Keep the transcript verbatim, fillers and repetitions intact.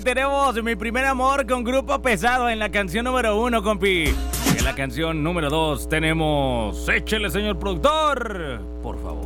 tenemos Mi Primer Amor con Grupo Pesado en la canción número uno, compi. En la canción número dos tenemos Échele, señor productor, por favor.